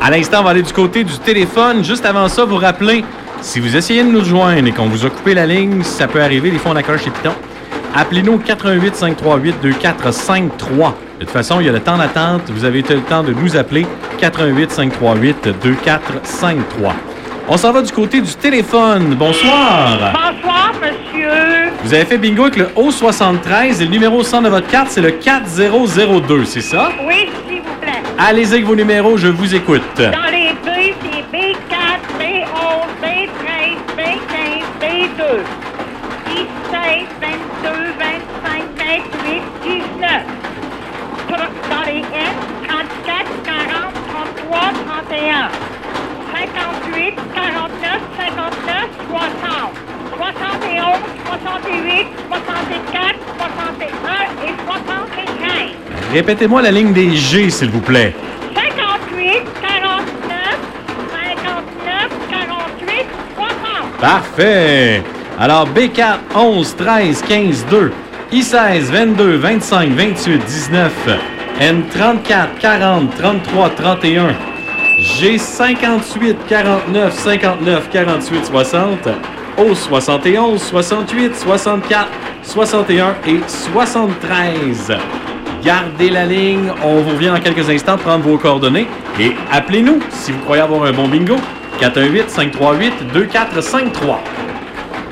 À l'instant, on va aller du côté du téléphone. Juste avant ça, vous rappelez, si vous essayez de nous joindre et qu'on vous a coupé la ligne, ça peut arriver, des fois on accroche chez Python. Appelez-nous au 88 538 2453. De toute façon, il y a le temps d'attente. Vous avez le temps de nous appeler. 88 538 2453. On s'en va du côté du téléphone. Bonsoir. Bonsoir, monsieur. Vous avez fait bingo avec le O73 et le numéro 100 de votre carte, c'est le 4002, c'est ça? Oui, s'il vous plaît. Allez-y avec vos numéros, je vous écoute. Dans les B, c'est B4, B11, B13, B15, B2. 16, 22, 25, 28, 19. Dans les N, 34, 40, 33, 31. 58, 49, 59, 60. 71, 68, 64, 61 et 75. Répétez-moi la ligne des G, s'il vous plaît. 58, 49, 59, 48, 60. Parfait. Alors, B4, 11, 13, 15, 2. I16, 22, 25, 28, 19. N34, 40, 33, 31. G58, 49, 59, 48, 60. O71, 68, 64, 61 et 73. Gardez la ligne. On vous revient dans quelques instants prendre vos coordonnées. Et appelez-nous si vous croyez avoir un bon bingo. 418-538-2453.